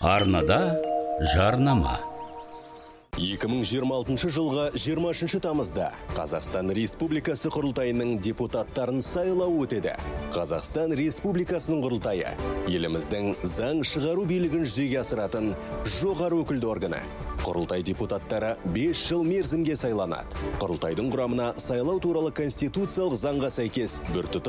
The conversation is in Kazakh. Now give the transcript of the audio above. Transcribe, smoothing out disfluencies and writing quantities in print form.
Арнада жарнама. 2026 жылғы 20 тамызда Қазақстан Республикасы құрылтайының депутаттарын сайлау өтеді. Қазақстан Республикасының құрылтайы еліміздің заң шығару билігін жүзеге асыратын жоғары өкілді органы. Құрылтай депутаттары 5 жыл мерзімге сайланады. Құрылтайдың құрамына сайлау туралы конституциялық заңға сәйкес